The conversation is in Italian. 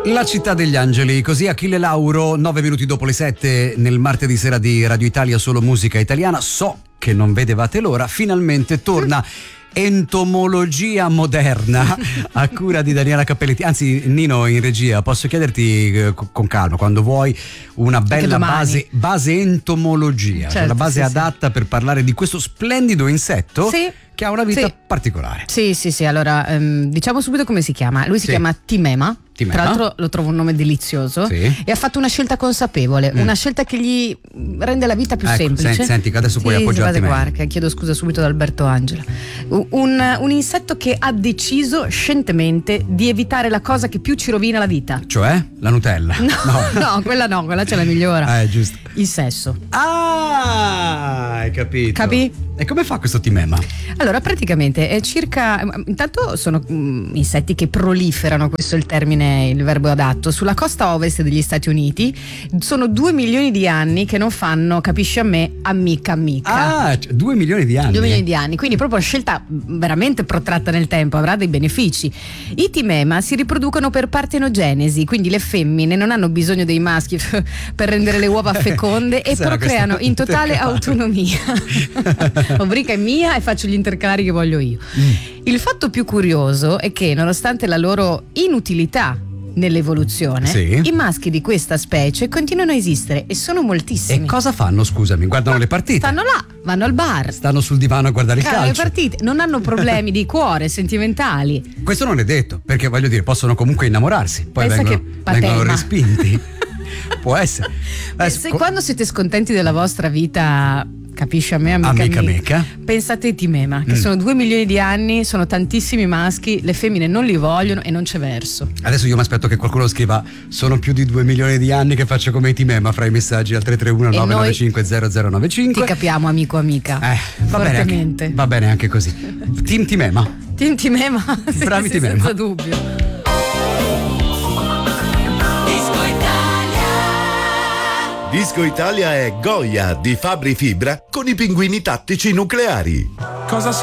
La città degli angeli, così Achille Lauro, 9 minuti dopo le 7 nel martedì sera di Radio Italia, solo musica italiana. So che non vedevate l'ora, finalmente torna Entomologia moderna a cura di Daniela Cappelletti. Anzi, Nino in regia, posso chiederti con calma, quando vuoi, una bella base entomologia, certo, una base adatta per parlare di questo splendido insetto che ha una vita particolare. Sì, allora diciamo subito come si chiama. Lui si chiama Timema. Tra l'altro lo trovo un nome delizioso e ha fatto una scelta consapevole, una scelta che gli rende la vita più semplice. Senti che adesso puoi appoggiarti meglio. Chiedo scusa subito ad Alberto Angela. Un insetto che ha deciso scientemente di evitare la cosa che più ci rovina la vita. Cioè? La Nutella? No, quella ce la migliora. Giusto. Il sesso. Hai capito. Capì? E come fa questo Timema? Allora, praticamente è circa. Intanto sono insetti che proliferano, questo è il termine, il verbo adatto, sulla costa ovest degli Stati Uniti. Sono 2 milioni di anni che non fanno, capisci a me, amica. 2 milioni di anni? 2 milioni di anni, quindi proprio una scelta veramente protratta nel tempo, avrà dei benefici. I Timema si riproducono per partenogenesi, quindi le femmine non hanno bisogno dei maschi per rendere le uova feconde e procreano in totale autonomia. Obrica è mia e faccio gli intercalari che voglio io. Il fatto più curioso è che, nonostante la loro inutilità nell'evoluzione, i maschi di questa specie continuano a esistere e sono moltissimi. E cosa fanno, scusami? Guardano le partite? Stanno là, vanno al bar, stanno sul divano a guardare il calcio. Le partite, non hanno problemi di cuore, sentimentali. Questo non è detto, perché voglio dire, possono comunque innamorarsi, poi vengono respinti. Può essere. Quando siete scontenti della vostra vita, capisci a me, amica, pensate ai Timema, che sono 2 milioni di anni, sono tantissimi maschi, le femmine non li vogliono e non c'è verso. Adesso io mi aspetto che qualcuno scriva: sono più di 2 milioni di anni che faccio come i Timema, fra i messaggi al 331 995 0095. Ti capiamo, amica. Va bene anche così. Team Timema. Bravi Timema. Senza dubbio. Disco Italia è Goya di Fabri Fibra con i pinguini tattici nucleari. Cosa